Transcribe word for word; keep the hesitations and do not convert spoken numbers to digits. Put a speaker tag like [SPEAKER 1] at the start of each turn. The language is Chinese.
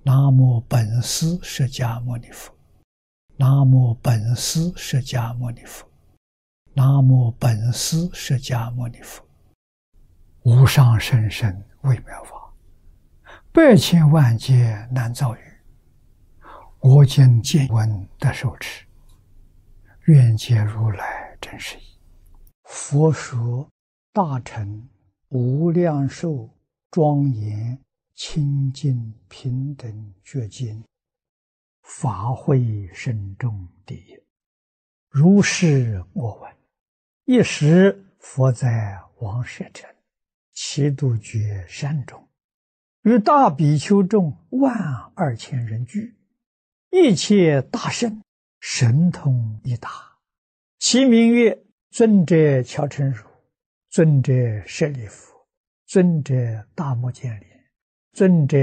[SPEAKER 1] 南无本师释迦牟尼佛，南无本师释迦牟尼佛，南无本师释迦牟尼佛。无上甚深微妙法，百千万劫难遭遇。我今见闻得受持，愿解如来真实义。佛说大乘无量寿庄严清净平等觉经，法会深重第一。如是我闻，一时佛在王舍城祇度觉山中，与大比丘众万二千人聚，一切大圣神通一达，其名曰尊者乔陈如、尊者舍利弗、尊者大目犍连、尊者